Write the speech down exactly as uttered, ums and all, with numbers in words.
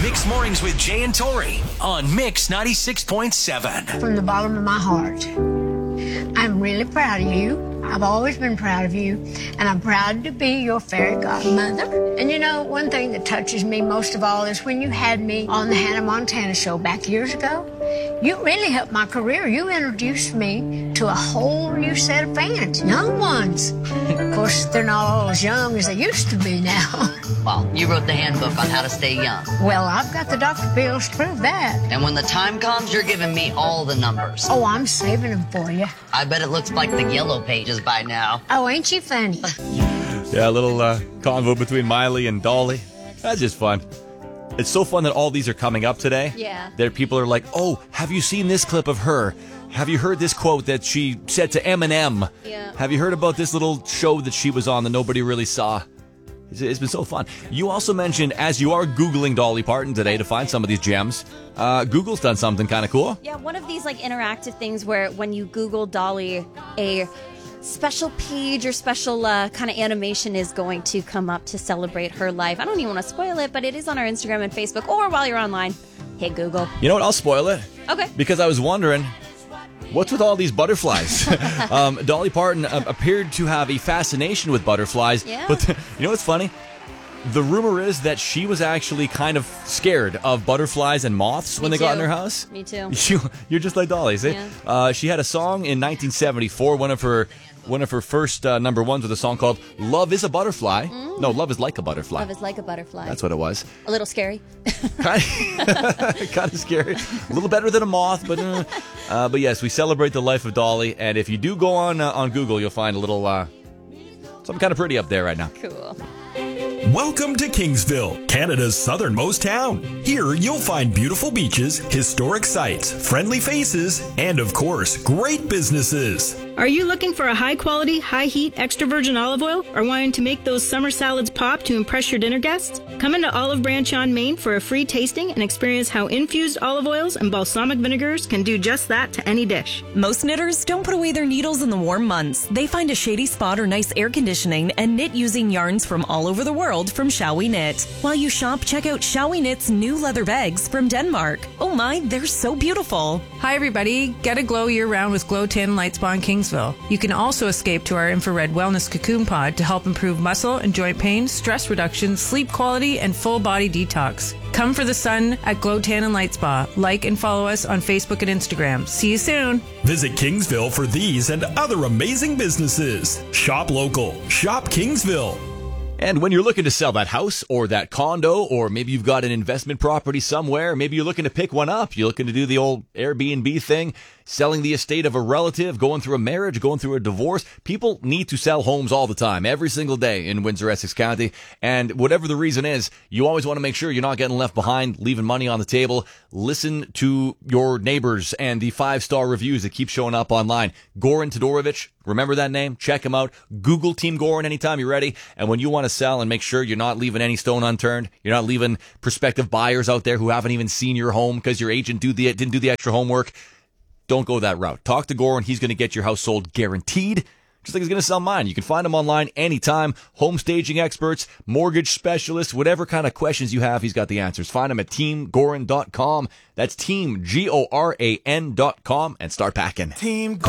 Mixed Mornings with Jay and Tori on Mix ninety-six point seven. From the bottom of my heart, I'm really proud of you. I've always been proud of you, and I'm proud to be your fairy godmother. And you know, one thing that touches me most of all is when you had me on the Hannah Montana show back years ago. You really helped my career. You introduced me to a whole new set of fans, young ones. Of course, they're not all as young as they used to be now. Well, you wrote the handbook on how to stay young. Well, I've got the doctor bills to prove that. And when the time comes, you're giving me all the numbers. Oh, I'm saving them for you. I bet it looks like the yellow pages by now. Oh, ain't you funny? Yeah, a little uh, convo between Miley and Dolly. That's just fun. It's so fun that all these are coming up today. Yeah. There, people are like, oh, have you seen this clip of her? Have you heard this quote that she said to Eminem? Yeah. Have you heard about this little show that she was on that nobody really saw? It's, it's been so fun. You also mentioned, as you are Googling Dolly Parton today to find some of these gems, uh, Google's done something kind of cool. Yeah, one of these like interactive things where when you Google Dolly, a special page or special uh, kind of animation is going to come up to celebrate her life. I don't even want to spoil it, but it is on our Instagram and Facebook, or while you're online, hey Google. You know what? I'll spoil it. Okay. Because I was wondering, what's with all these butterflies? um, Dolly Parton uh, appeared to have a fascination with butterflies. Yeah. But the, you know what's funny? The rumor is that she was actually kind of scared of butterflies and moths when Me they got in too. her house. Me too. You, you're just like Dolly, see? Yeah. Uh, she had a song in nineteen seventy-four, one of her one of her first uh, number ones with a song called Love is a Butterfly. Mm. No, Love is like a butterfly. Love is like a butterfly. That's what it was. A little scary. kind, of, kind of scary. A little better than a moth, but uh, uh, but yes, we celebrate the life of Dolly. And if you do go on uh, on Google, you'll find a little uh, something kind of pretty up there right now. Cool. Welcome to Kingsville, Canada's southernmost town. Here you'll find beautiful beaches, historic sites, friendly faces, and of course, great businesses. Are you looking for a high-quality, high-heat, extra virgin olive oil, or wanting to make those summer salads pop to impress your dinner guests? Come into Olive Branch on Main for a free tasting and experience how infused olive oils and balsamic vinegars can do just that to any dish. Most knitters don't put away their needles in the warm months. They find a shady spot or nice air conditioning and knit using yarns from all over the world from Shall We Knit. While you shop, check out Shall We Knit's new leather bags from Denmark. Oh my, they're so beautiful. Hi everybody, get a glow year-round with Glow Tan Light Spa in Kingsville. You can also escape to our infrared wellness cocoon pod to help improve muscle and joint pain, stress reduction, sleep quality, and full body detox. Come for the sun at Glow Tan and Light Spa. Like and follow us on Facebook and Instagram. See you soon. Visit Kingsville for these and other amazing businesses. Shop local. Shop Kingsville. And when you're looking to sell that house or that condo, or maybe you've got an investment property somewhere, maybe you're looking to pick one up, you're looking to do the old Airbnb thing, selling the estate of a relative, going through a marriage, going through a divorce. People need to sell homes all the time, every single day in Windsor-Essex County. And whatever the reason is, you always want to make sure you're not getting left behind, leaving money on the table. Listen to your neighbors and the five-star reviews that keep showing up online. Goran Todorovic, remember that name? Check him out. Google Team Goran anytime you're ready. And when you want to sell and make sure you're not leaving any stone unturned, you're not leaving prospective buyers out there who haven't even seen your home because your agent do the, didn't do the extra homework, don't go that route. Talk to Goran. He's going to get your house sold guaranteed, just like he's going to sell mine. You can find him online anytime. Home staging experts, mortgage specialists, whatever kind of questions you have, he's got the answers. Find him at team goran dot com. That's team, G O R A N dot com, and start packing. Team